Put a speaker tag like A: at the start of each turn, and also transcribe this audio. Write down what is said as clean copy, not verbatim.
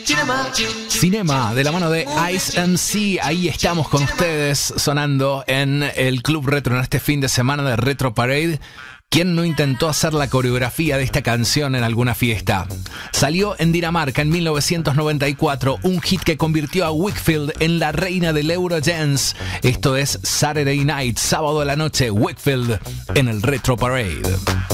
A: Cinema, de la mano de Ice MC. Ahí estamos con ustedes, sonando en el Club Retro en este fin de semana de Retro Parade. ¿Quién no intentó hacer la coreografía de esta canción en alguna fiesta? Salió en Dinamarca en 1994, un hit que convirtió a Wakefield en la reina del Eurodance. Esto es Saturday Night, sábado a la noche, Wakefield en el Retro Parade.